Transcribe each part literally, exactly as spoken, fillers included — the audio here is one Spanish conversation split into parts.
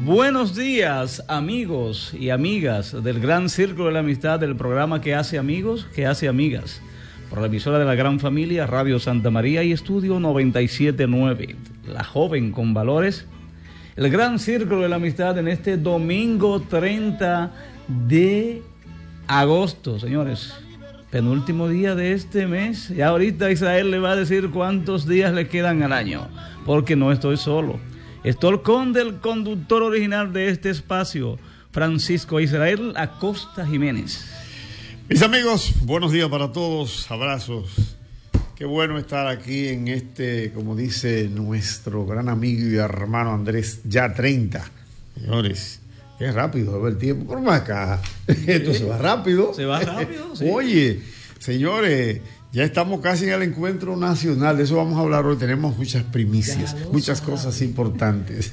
Buenos días, amigos y amigas del Gran Círculo de la Amistad, del programa que hace amigos, que hace amigas, por la emisora de la Gran Familia, Radio Santa María y Estudio noventa y siete punto nueve, la joven con valores. El Gran Círculo de la Amistad en este domingo treinta de agosto, señores, penúltimo día de este mes. Ya ahorita Israel le va a decir cuántos días le quedan al año, porque no estoy solo. Estoy con el conductor original de este espacio, Francisco Israel Acosta Jiménez. Mis amigos, buenos días para todos, abrazos. Qué bueno estar aquí en este, como dice nuestro gran amigo y hermano Andrés, ya treinta. Señores, qué rápido va el tiempo. Por más acá, esto se va rápido. Se va rápido, sí. Oye, señores, ya estamos casi en el encuentro nacional, de eso vamos a hablar hoy. Tenemos muchas primicias, muchas sabe. cosas importantes.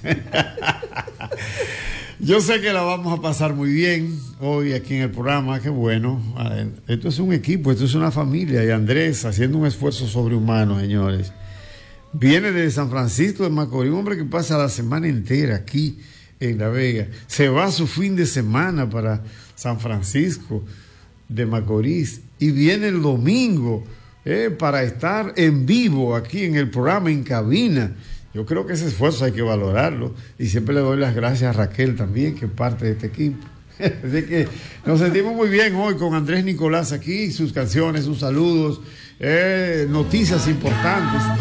Yo sé que la vamos a pasar muy bien hoy aquí en el programa, qué bueno. Esto es un equipo, esto es una familia, y Andrés haciendo un esfuerzo sobrehumano, señores. Viene de San Francisco de Macorís, un hombre que pasa la semana entera aquí en La Vega. Se va a su fin de semana para San Francisco de Macorís y viene el domingo eh, para estar en vivo aquí en el programa, en cabina. Yo creo que ese esfuerzo hay que valorarlo, y siempre le doy las gracias a Raquel también, que es parte de este equipo. Así que nos sentimos muy bien hoy con Andrés Nicolás aquí, sus canciones, sus saludos, eh, noticias importantes.